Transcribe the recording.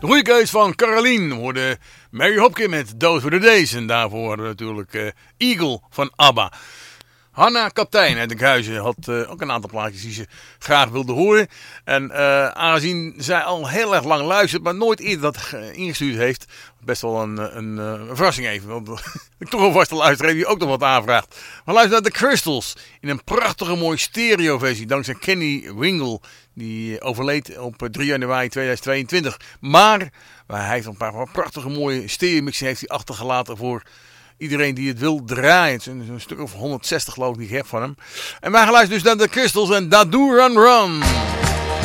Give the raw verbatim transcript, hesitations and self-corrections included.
goede keus van Caroline. We hoorden Mary Hopkin met Those Were The Days. En daarvoor hadden we natuurlijk uh, Eagle van ABBA. Hanna Kaptein uit Enkhuizen had uh, ook een aantal plaatjes die ze graag wilde horen. En uh, aangezien zij al heel erg lang luistert, maar nooit eerder dat uh, ingestuurd heeft. Best wel een, een, een, een verrassing even. Want ik toch een vaste luisteraar die ook nog wat aanvraagt. Maar luister naar The Crystals. In een prachtige mooie stereo versie. Dankzij Kenny Wingle. Die overleed op drie januari tweeduizend tweeëntwintig. Maar hij heeft een paar prachtige mooie stereo mixen heeft hij achtergelaten voor iedereen die het wil draaien. Het is een, een stuk of honderdzestig geloof ik die ik heb van hem. En wij gaan luisteren dus naar The Crystals en Dadu Run Run.